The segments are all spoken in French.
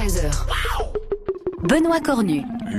13h. Benoît Cornu.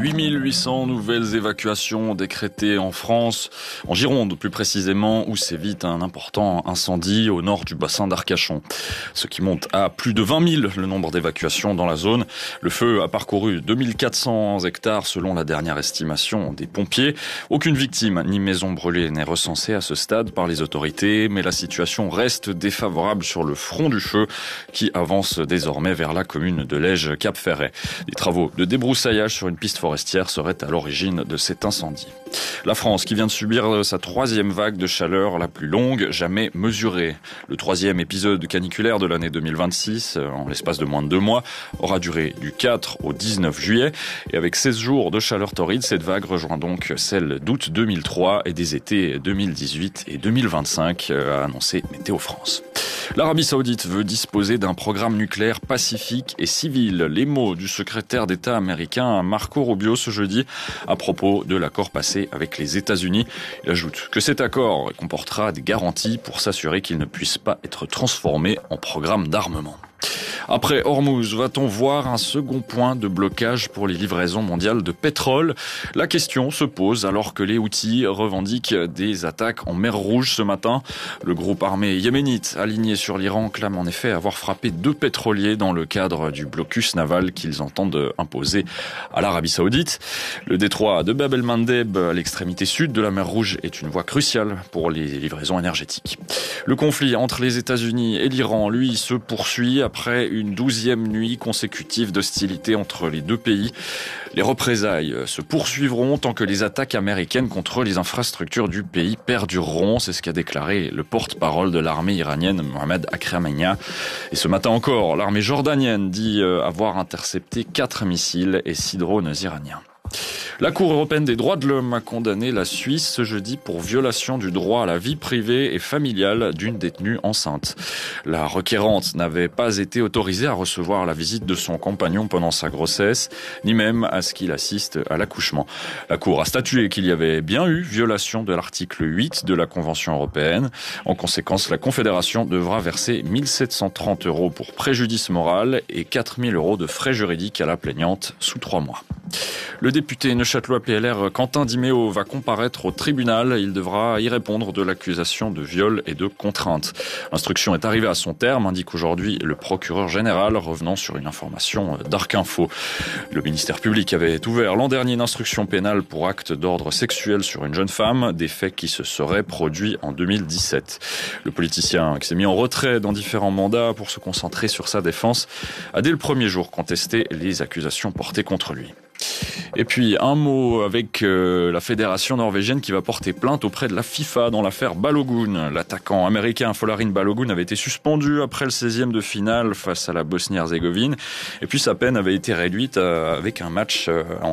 8800 nouvelles évacuations décrétées en France, en Gironde plus précisément, où sévit un important incendie au nord du bassin d'Arcachon. Ce qui monte à plus de 20 000 le nombre d'évacuations dans la zone. Le feu a parcouru 2400 hectares selon la dernière estimation des pompiers. Aucune victime ni maison brûlée n'est recensée à ce stade par les autorités, mais la situation reste défavorable sur le front du feu qui avance désormais vers la commune de Lège-Cap-Ferret. Des travaux de débroussaillage sur une piste forestière serait à l'origine de cet incendie. La France qui vient de subir sa troisième vague de chaleur la plus longue jamais mesurée. Le troisième épisode caniculaire de l'année 2026, en l'espace de moins de 2 mois, aura duré du 4 au 19 juillet. Et avec 16 jours de chaleur torride, cette vague rejoint donc celle d'août 2003 et des étés 2018 et 2025, a annoncé Météo France. L'Arabie Saoudite veut disposer d'un programme nucléaire pacifique et civil. Les mots du secrétaire d'État américain Marco Rubio ce jeudi à propos de l'accord passé avec les États-Unis. Il ajoute que cet accord comportera des garanties pour s'assurer qu'il ne puisse pas être transformé en programme d'armement. Après Hormuz, va-t-on voir un second point de blocage pour les livraisons mondiales de pétrole ? La question se pose alors que les Houthis revendiquent des attaques en mer Rouge ce matin. Le groupe armé yéménite aligné sur l'Iran clame en effet avoir frappé 2 pétroliers dans le cadre du blocus naval qu'ils entendent imposer à l'Arabie Saoudite. Le détroit de Bab el-Mandeb, à l'extrémité sud de la mer Rouge, est une voie cruciale pour les livraisons énergétiques. Le conflit entre les États-Unis et l'Iran, lui, se poursuit après une 12e nuit consécutive d'hostilité entre les deux pays. Les représailles se poursuivront tant que les attaques américaines contre les infrastructures du pays perdureront. C'est ce qu'a déclaré le porte-parole de l'armée iranienne, Mohamed Akhramania. Et ce matin encore, l'armée jordanienne dit avoir intercepté 4 missiles et 6 drones iraniens. La Cour européenne des droits de l'homme a condamné la Suisse ce jeudi pour violation du droit à la vie privée et familiale d'une détenue enceinte. La requérante n'avait pas été autorisée à recevoir la visite de son compagnon pendant sa grossesse, ni même à ce qu'il assiste à l'accouchement. La Cour a statué qu'il y avait bien eu violation de l'article 8 de la Convention européenne. En conséquence, la Confédération devra verser 1 730 € pour préjudice moral et 4 000 € de frais juridiques à la plaignante sous 3 mois. Le député neuchâtelois PLR Quentin Diméo va comparaître au tribunal. Il devra y répondre de l'accusation de viol et de contrainte. L'instruction est arrivée à son terme, indique aujourd'hui le procureur général, revenant sur une information d'Arc Info. Le ministère public avait ouvert l'an dernier une instruction pénale pour acte d'ordre sexuel sur une jeune femme, des faits qui se seraient produits en 2017. Le politicien qui s'est mis en retrait dans différents mandats pour se concentrer sur sa défense a dès le premier jour contesté les accusations portées contre lui. Et puis un mot avec la fédération norvégienne qui va porter plainte auprès de la FIFA dans l'affaire Balogun. L'attaquant américain Folarin Balogun avait été suspendu après le 16e de finale face à la Bosnie-Herzégovine. Et puis sa peine avait été réduite avec un match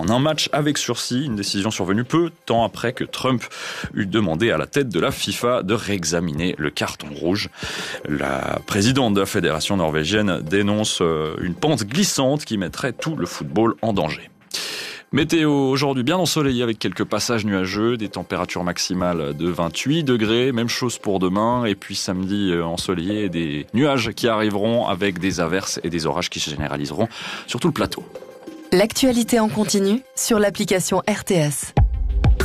avec sursis, une décision survenue peu de temps après que Trump eut demandé à la tête de la FIFA de réexaminer le carton rouge. La présidente de la fédération norvégienne dénonce une pente glissante qui mettrait tout le football en danger. Météo aujourd'hui bien ensoleillé avec quelques passages nuageux, des températures maximales de 28 degrés, même chose pour demain, et puis samedi ensoleillé, des nuages qui arriveront avec des averses et des orages qui se généraliseront sur tout le plateau. L'actualité en continu sur l'application RTS.